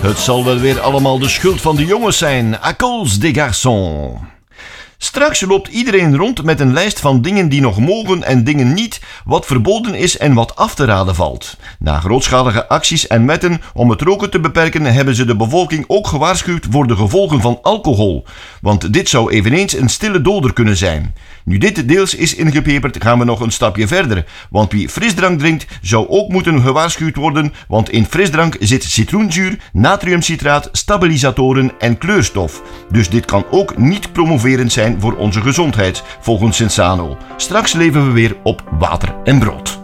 Het zal wel weer allemaal de schuld van de jongens zijn. À cause des garçons. Straks loopt iedereen rond met een lijst van dingen die nog mogen en dingen niet, wat verboden is en wat af te raden valt. Na grootschalige acties en wetten om het roken te beperken hebben ze de bevolking ook gewaarschuwd voor de gevolgen van alcohol. Want dit zou eveneens een stille doder kunnen zijn. Nu dit deels is ingepeperd, gaan we nog een stapje verder. Want wie frisdrank drinkt, zou ook moeten gewaarschuwd worden, want in frisdrank zit citroenzuur, natriumcitraat, stabilisatoren en kleurstof. Dus dit kan ook niet promoverend zijn voor onze gezondheid, volgens Sensano. Straks leven we weer op water en brood.